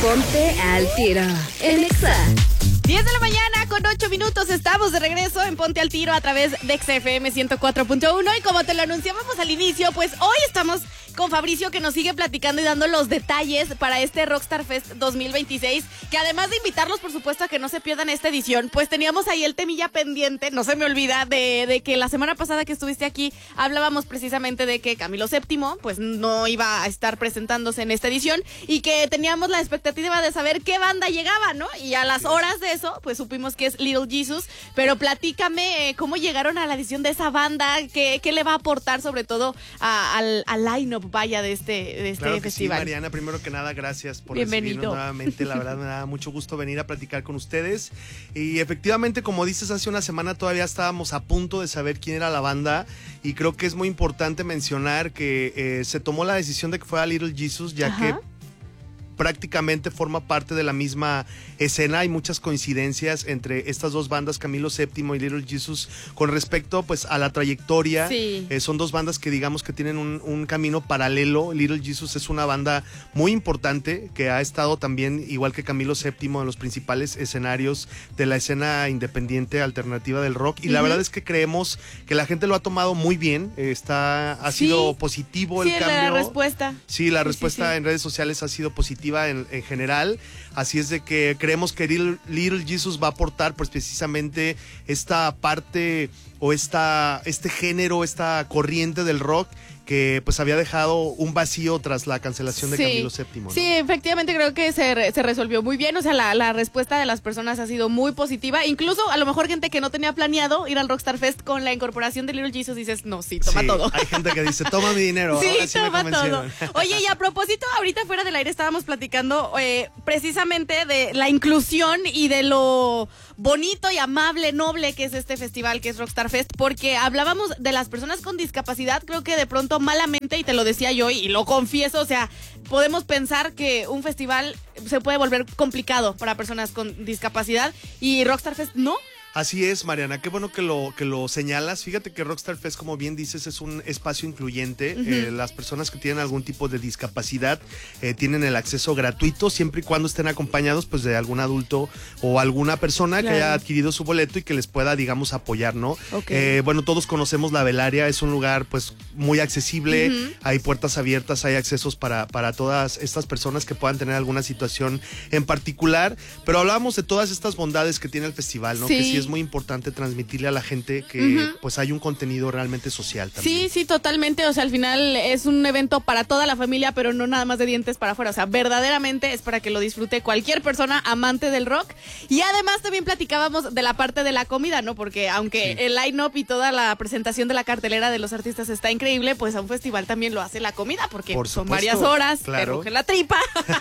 Ponte al Tiro en Exa. 10 de la mañana con 8 minutos, estamos de regreso en Ponte al Tiro a través de XFM 104.1 y como te lo anunciábamos al inicio, pues hoy estamos con Fabricio que nos sigue platicando y dando los detalles para este Rockstar Fest 2026, que además de invitarlos por supuesto a que no se pierdan esta edición, pues teníamos ahí el temilla pendiente, no se me olvida, de que la semana pasada que estuviste aquí hablábamos precisamente de que Camilo VII pues no iba a estar presentándose en esta edición y que teníamos la expectativa de saber qué banda llegaba, ¿no? Y a las horas de eso, pues supimos que es Little Jesus, pero platícame cómo llegaron a la edición de esa banda, qué le va a aportar sobre todo al line-up, vaya, de este claro que festival. Sí, Mariana, primero que nada, gracias por Bienvenido. recibirnos nuevamente, la verdad me da mucho gusto venir a platicar con ustedes, y efectivamente, como dices, hace una semana todavía estábamos a punto de saber quién era la banda, y creo que es muy importante mencionar que se tomó la decisión de que fuera Little Jesus, ya que prácticamente forma parte de la misma escena. Hay muchas coincidencias entre estas dos bandas, Camilo VII y Little Jesus, con respecto pues a la trayectoria. Sí. Son dos bandas que digamos que tienen un camino paralelo. Little Jesus es una banda muy importante que ha estado también, igual que Camilo VII, en los principales escenarios de la escena independiente alternativa del rock, y la verdad es que creemos que la gente lo ha tomado muy bien. Ha sido positivo el cambio. La respuesta. Sí, la respuesta en redes sociales ha sido positiva en general, así es de que creemos que Little Jesus va a aportar pues precisamente esta parte o este género, esta corriente del rock que pues había dejado un vacío tras la cancelación de Camilo VII, ¿no? Sí, efectivamente creo que se resolvió muy bien, o sea, la respuesta de las personas ha sido muy positiva, incluso a lo mejor gente que no tenía planeado ir al Rockstar Fest con la incorporación de Little Jesus, dices, no, sí, toma todo. Hay gente que dice, toma mi dinero. Sí, toma todo. Oye, y a propósito, ahorita fuera del aire estábamos platicando precisamente de la inclusión y de lo bonito y amable, noble que es este festival que es Rockstar Fest, porque hablábamos de las personas con discapacidad, creo que de pronto malamente, y te lo decía yo y lo confieso, o sea, podemos pensar que un festival se puede volver complicado para personas con discapacidad y Rockstar Fest no. Así es, Mariana, qué bueno que lo señalas. Fíjate que Rockstar Fest, como bien dices, es un espacio incluyente. Las personas que tienen algún tipo de discapacidad tienen el acceso gratuito, siempre y cuando estén acompañados pues de algún adulto o alguna persona que haya adquirido su boleto y que les pueda, digamos, apoyar, ¿no? Okay. Bueno, todos conocemos la Velaria, es un lugar pues muy accesible, hay puertas abiertas, hay accesos para todas estas personas que puedan tener alguna situación en particular, pero hablábamos de todas estas bondades que tiene el festival, ¿no? Sí. Que sí es muy importante transmitirle a la gente que pues hay un contenido realmente social también. Sí, totalmente, o sea, al final es un evento para toda la familia, pero no nada más de dientes para afuera, o sea, verdaderamente es para que lo disfrute cualquier persona amante del rock, y además también platicábamos de la parte de la comida, ¿no? Porque aunque el line-up y toda la presentación de la cartelera de los artistas está increíble, pues a un festival también lo hace la comida, porque son varias horas, te ruge la tripa.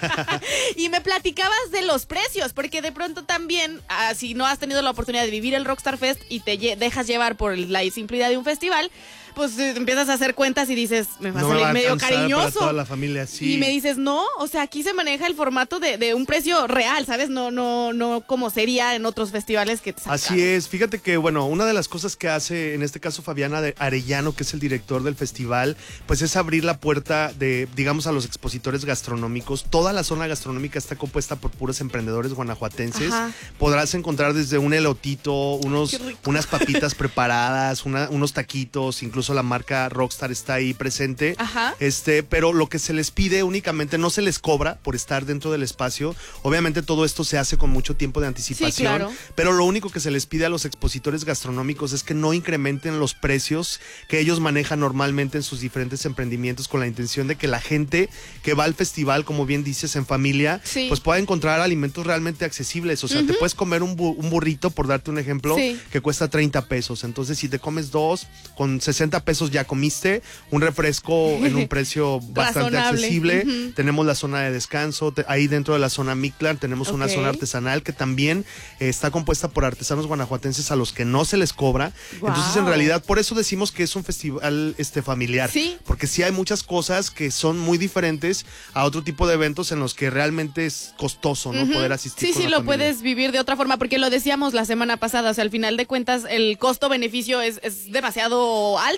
Y me platicabas de los precios, porque de pronto también, si no has tenido la oportunidad de vivir el Rockstar Fest y te dejas llevar por la simplicidad de un festival, pues empiezas a hacer cuentas y dices, me va a salir medio cariñoso. Para toda la familia, sí. Y me dices, no, o sea, aquí se maneja el formato de un precio real, ¿sabes? No como sería en otros festivales que te sacan. Así es, fíjate que, bueno, una de las cosas que hace, en este caso, Fabiana de Arellano, que es el director del festival, pues es abrir la puerta digamos, a los expositores gastronómicos. Toda la zona gastronómica está compuesta por puros emprendedores guanajuatenses. Podrás encontrar desde un elotito, unas papitas preparadas, unos taquitos, incluso la marca Rockstar está ahí presente. Pero lo que se les pide únicamente, no se les cobra por estar dentro del espacio. Obviamente todo esto se hace con mucho tiempo de anticipación. Sí, claro. Pero lo único que se les pide a los expositores gastronómicos es que no incrementen los precios que ellos manejan normalmente en sus diferentes emprendimientos, con la intención de que la gente que va al festival, como bien dices, en familia, pues pueda encontrar alimentos realmente accesibles. O sea, te puedes comer un burrito, por darte un ejemplo, que cuesta 30 pesos. Entonces, si te comes dos, con 60 pesos ya comiste, un refresco en un precio bastante accesible. Tenemos la zona de descanso, ahí dentro de la zona Mictlan tenemos una zona artesanal que también está compuesta por artesanos guanajuatenses a los que no se les cobra. Entonces, en realidad, por eso decimos que es un festival familiar, porque sí hay muchas cosas que son muy diferentes a otro tipo de eventos en los que realmente es costoso, ¿no? Poder asistir con la lo familia. puedes vivir de otra forma, porque lo decíamos la semana pasada, o sea, al final de cuentas el costo-beneficio es demasiado alto.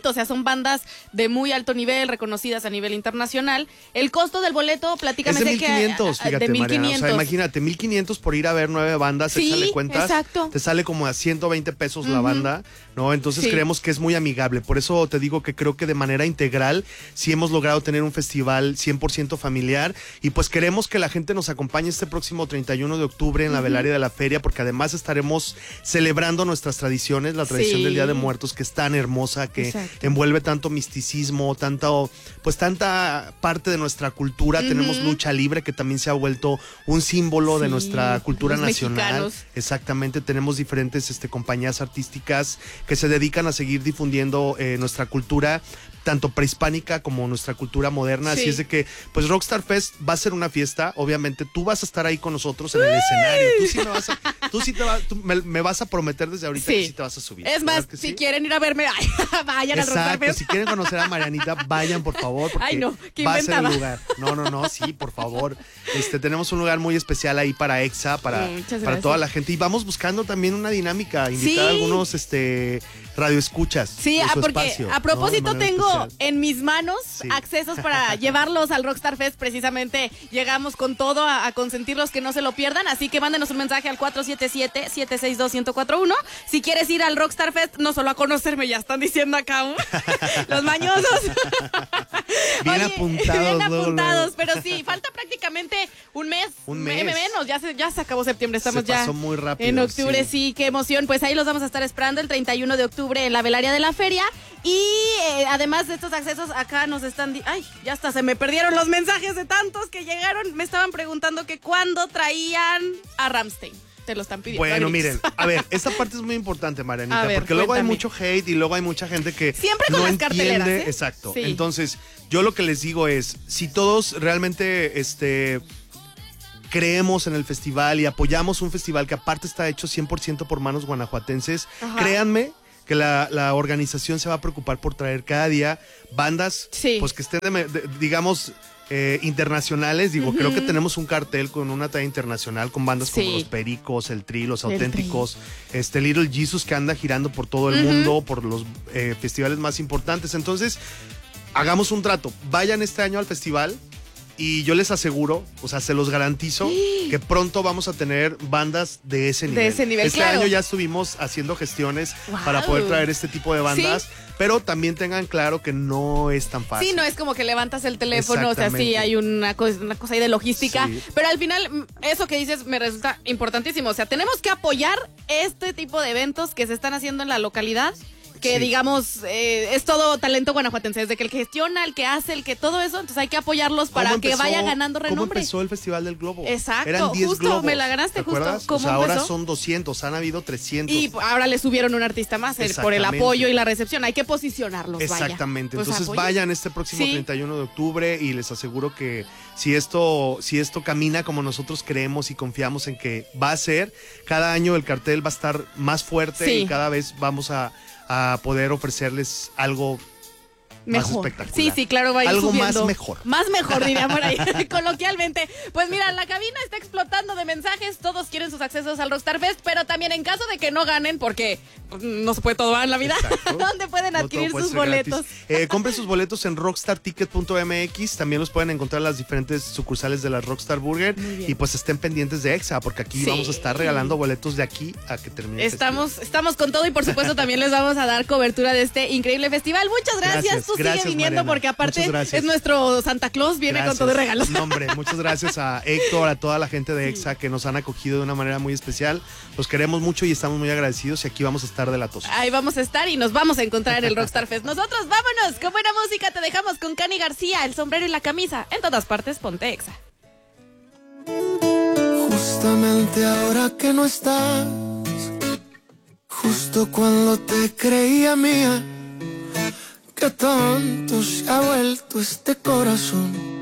bonito, o sea, son bandas de muy alto nivel, reconocidas a nivel internacional. El costo del boleto, platícame. Es de 1,500, fíjate, de 1,500. Mariana. O sea, imagínate, 1,500 por ir a ver 9 bandas, Sí, échale cuentas. exacto. Te sale como a 120 pesos la banda, ¿no? Entonces Sí. creemos que es muy amigable. Por eso te digo que creo que de manera integral sí hemos logrado tener un festival 100% familiar y pues queremos que la gente nos acompañe este próximo 31 de octubre en la velaria de la feria, porque además estaremos celebrando nuestras tradiciones, la tradición Sí. del Día de Muertos, que es tan hermosa, que Exacto. envuelve tanto misticismo, tanta parte de nuestra cultura. Tenemos lucha libre, que también se ha vuelto un símbolo de Sí, nuestra cultura los nacional. mexicanos. Exactamente, tenemos diferentes compañías artísticas que se dedican a seguir difundiendo nuestra cultura, tanto prehispánica como nuestra cultura moderna. Sí. Así es de que, pues Rockstar Fest va a ser una fiesta. Obviamente, tú vas a estar ahí con nosotros en el escenario. Me vas a prometer desde ahorita que sí te vas a subir. Es más, ¿Verdad que si sí? quieren ir a verme, ay, vayan al Rockstar Exacto, Fest. si quieren conocer a Marianita, vayan por favor, porque Ay, no, qué va a ser el inventada. lugar. No, sí, por favor. Tenemos un lugar muy especial ahí para EXA, para Muchas para gracias. toda la gente. Y vamos buscando también una dinámica, invitar a Sí. algunos radioescuchas. Sí, de su porque espacio, a propósito ¿no? De manera tengo especial. en mis manos Sí. accesos para llevarlos al Rockstar Fest. Precisamente llegamos con todo a consentirlos, que no se lo pierdan. Así que mándenos un mensaje al 477-762-1041. Si quieres ir al Rockstar Fest, no solo a conocerme, ya están diciendo acá los mañosos. Bien apuntados, Bien luego, apuntados, luego. pero sí, falta prácticamente un mes. Un mes. Menos, ya se acabó septiembre, estamos Se ya pasó muy rápido, en octubre, sí. sí, qué emoción. Pues ahí los vamos a estar esperando el 31 de octubre en la velaria de la feria. Y además de estos accesos, acá nos están... Ay, ya hasta se me perdieron los mensajes de tantos que llegaron. Me estaban preguntando que cuándo traían a Rammstein. Te lo están pidiendo. Bueno, a gritos. miren, a ver, esta parte es muy importante, Marianita, A ver, porque luego hay cuéntame. mucho hate y luego hay mucha gente que Siempre con no las carteleras, entiende. ¿eh? Exacto. Sí. Entonces, yo lo que les digo es, si todos realmente creemos en el festival y apoyamos un festival que aparte está hecho 100% por manos guanajuatenses, Ajá. créanme que la organización se va a preocupar por traer cada día bandas Sí. pues que estén, digamos, internacionales. Digo, creo que tenemos un cartel con una talla internacional con bandas Sí. como Los Pericos, El Tri, Los El Auténticos, Little Jesus, que anda girando por todo el mundo, por los festivales más importantes. Entonces, hagamos un trato. Vayan este año al festival. Y yo les aseguro, o sea, se los garantizo, que pronto vamos a tener bandas de ese nivel. De ese nivel, este claro. año ya estuvimos haciendo gestiones Wow. para poder traer este tipo de bandas, pero también tengan claro que no es tan fácil. Sí, no es como que levantas el teléfono, o sea, sí Exactamente. hay una cosa ahí de logística, Sí. pero al final eso que dices me resulta importantísimo, o sea, tenemos que apoyar este tipo de eventos que se están haciendo en la localidad, que Sí. digamos es todo talento guanajuatense, desde que el que gestiona, el que hace, el que todo eso, entonces hay que apoyarlos para ¿Cómo que empezó- vaya ganando renombre. ¿Cómo empezó el Festival del Globo? Exacto, Eran 10 justo, globos. me la ganaste, ¿te justo, acuerdas? ¿cómo o sea, ahora empezó? son 200, han habido 300. Y ahora le subieron un artista más por el Exactamente. apoyo y la recepción, hay que posicionarlos, vaya. Exactamente. Pues Entonces apoyen. vayan este próximo Sí. 31 de octubre y les aseguro que si esto camina como nosotros creemos y confiamos en que va a ser, cada año el cartel va a estar más fuerte Sí. y cada vez vamos a poder ofrecerles algo más Mejor. espectacular. Sí, claro, va a ir Algo subiendo. más mejor. Más mejor, diría por ahí, coloquialmente. Pues mira, la cabina está explotando de mensajes, todos quieren sus accesos al Rockstar Fest, pero también en caso de que no ganen, porque pues, no se puede todo en la vida, Exacto. ¿dónde pueden No todo adquirir puede sus ser gratis. boletos? Compren sus boletos en rockstarticket.mx. También los pueden encontrar en las diferentes sucursales de la Rockstar Burger. Muy bien. Y pues estén pendientes de EXA, porque aquí Sí. vamos a estar regalando boletos de aquí a que termine el festival. Estamos con todo y por supuesto también les vamos a dar cobertura de este increíble festival. Muchas gracias. Gracias, Tú gracias, sigue viniendo Mariana. porque aparte Muchas gracias. es nuestro Santa Claus, viene con Gracias. todo de regalos. No, hombre, muchas gracias a Héctor, a toda la gente de EXA que nos han acogido de una manera muy especial. Los queremos mucho y estamos muy agradecidos y aquí vamos a estar de la tos. Ahí vamos a estar y nos vamos a encontrar en el Rockstar Fest. Nosotros vámonos con buena música, te dejamos con Cani García, el sombrero y la camisa. En todas partes, ponte Exa. Justamente ahora que no estás, justo cuando te creía mía, qué tonto se ha vuelto este corazón.